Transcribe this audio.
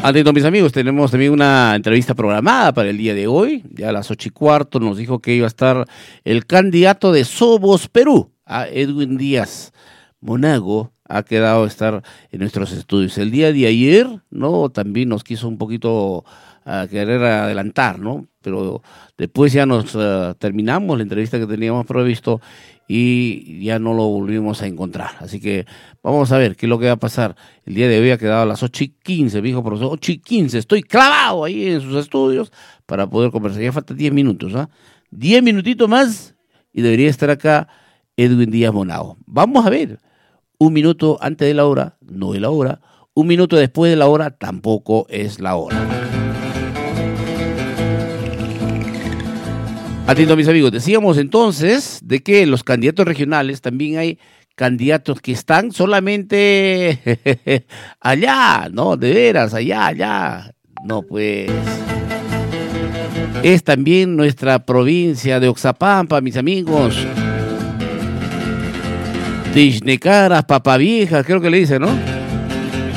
Atento, mis amigos, tenemos también una entrevista programada para el día de hoy. Ya a las 8:15 nos dijo que iba a estar el candidato de Somos Perú, a Edwin Díaz Monago. Ha quedado estar en nuestros estudios. El día de ayer, ¿no? También nos quiso un poquito querer adelantar, ¿no? Pero después ya nos terminamos la entrevista que teníamos previsto y ya no lo volvimos a encontrar. Así que vamos a ver qué es lo que va a pasar. El día de hoy ha quedado a las 8:15, me dijo profesor, 8:15, estoy clavado ahí en sus estudios para poder conversar. Ya faltan 10 minutos, ¿ah? 10 minutitos más y debería estar acá Edwin Díaz Monago. Vamos a ver. 1 minuto antes de la hora, no es la hora. 1 minuto después de la hora, tampoco es la hora. Atento, mis amigos, decíamos entonces de que los candidatos regionales también hay candidatos que están solamente allá, ¿no? De veras, allá. No, pues. Es también nuestra provincia de Oxapampa, mis amigos. Tixnecaras, Papavieja, creo que le dicen, ¿no?